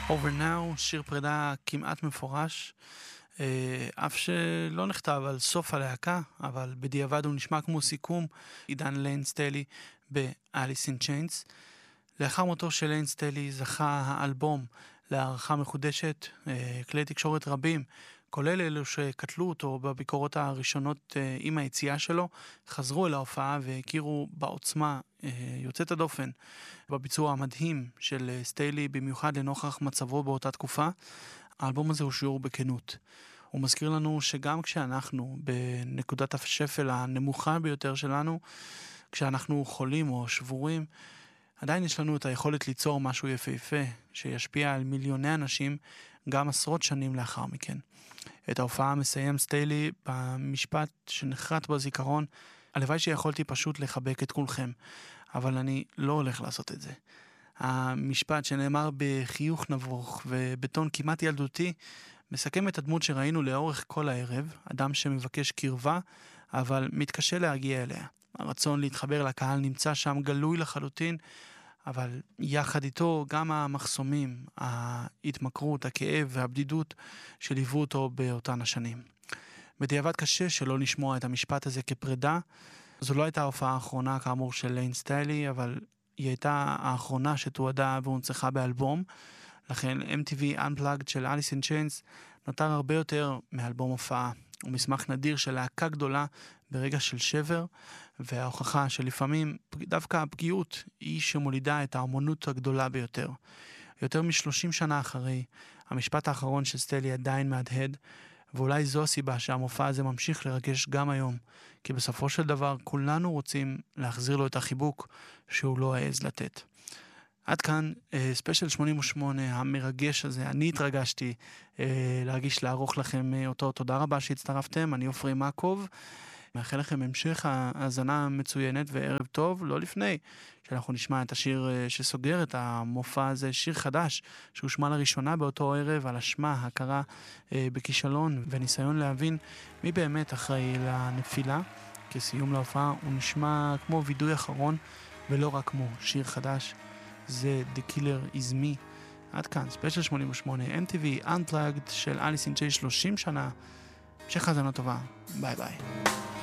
Over Now, שיר פרידה כמעט מפורש, אף שלא נכתב על סוף הלהקה, אבל בדיעבד הוא נשמע כמו סיכום עידן ליין סטלי ב-Alice in Chains. לאחר מותו של ליין סטלי זכה האלבום להערכה מחודשת, כלי תקשורת רבים, כולל אלו שקטלו אותו בביקורות הראשונות עם היציאה שלו, חזרו אל ההופעה והכירו בעוצמה יוצאת הדופן בביצוע המדהים של סטיילי, במיוחד לנוכח מצבו באותה תקופה. האלבום הזה הוא שיעור בכנות. הוא מזכיר לנו שגם כשאנחנו בנקודת השפל הנמוכה ביותר שלנו, כשאנחנו חולים או שבורים, עדיין יש לנו את היכולת ליצור משהו יפהפה שישפיע על מיליוני אנשים גם עשרות שנים לאחר מכן. את ההופעה מסיים סטיילי במשפט שנחרט בזיכרון: הלוואי שיכולתי פשוט לחבק את כולכם, אבל אני לא הולך לעשות את זה. המשפט שנאמר בחיוך נבוך ובטון כמעט ילדותי מסכם את הדמות שראינו לאורך כל הערב, אדם שמבקש קרבה אבל מתקשה להגיע אליה. הרצון להתחבר לקהל נמצא שם גלוי לחלוטין, אבל יחד איתו גם המחסומים, ההתמכרות, הכאב והבדידות שליוו אותו באותן השנים. בדיעבד קשה שלא לשמוע את המשפט הזה כפרידה. זו לא הייתה ההופעה האחרונה כאמור של ליין סטיילי, אבל היא הייתה האחרונה שתועדה והונצחה באלבום. לכן MTV Unplugged של Alice in Chains נותר הרבה יותר מאלבום הופעה. הוא מסמך נדיר של להקה גדולה ברגע של שבר, וההוכחה שלפעמים דווקא הפגיעות היא שמולידה את האמנות הגדולה ביותר. יותר מ-30 שנה אחרי, המשפט האחרון של סטיילי עדיין מהדהד, ואולי זו הסיבה שהמופע הזה ממשיך לרגש גם היום, כי בסופו של דבר כולנו רוצים להחזיר לו את החיבוק שהוא לא העז לתת. עד כאן ספיישל 88 המרגש הזה. אני התרגשתי לערוך לכם אותו. תודה רבה שהצטרפתם. אני עופרי מקוב, מאחל לכם המשך האזנה מצוינת וערב טוב. לא לפני שאנחנו נשמע את השיר שסוגר את המופע הזה, שיר חדש שהושמע לראשונה באותו ערב, על אשמה, הכרה בכישלון וניסיון להבין מי באמת אחראי לנפילה. כסיום להופעה הוא נשמע כמו וידוי אחרון ולא רק כמו שיר חדש. זה The Killer Is Me. עד כאן ספיישל 88 MTV Unplugged של Alice in Chains 30 שנה. המשך האזנה טובה. ביי ביי.